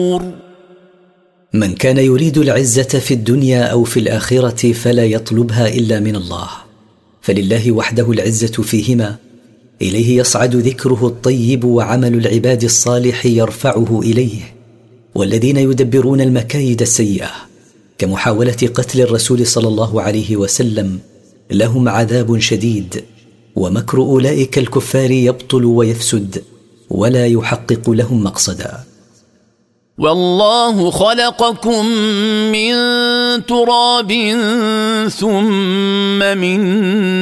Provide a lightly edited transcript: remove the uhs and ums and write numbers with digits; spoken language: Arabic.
من كان يريد العزة في الدنيا أو في الآخرة فلا يطلبها إلا من الله، فلله وحده العزة فيهما، إليه يصعد ذكره الطيب وعمل العباد الصالح يرفعه إليه. والذين يدبرون المكايد السيئة كمحاولة قتل الرسول صلى الله عليه وسلم لهم عذاب شديد، ومكر أولئك الكفار يبطل ويفسد ولا يحقق لهم مقصدا. والله خلقكم من تراب ثم من